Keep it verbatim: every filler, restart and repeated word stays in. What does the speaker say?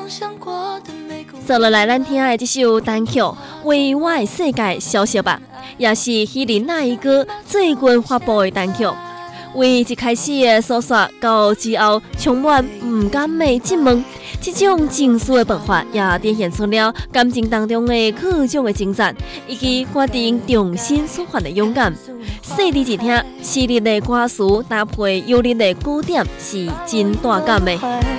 接落来，咱听的这首单曲《为我的世界消息吧》，也是希林那一个最近发布的单曲。为一开始的诉说到之后充满不甘的寂寞，这种情绪的爆发也展现出了感情当中的各种的挣扎，以及决定重新出发的勇敢。细致一听，细腻的歌词搭配有力的鼓点，是真带感的。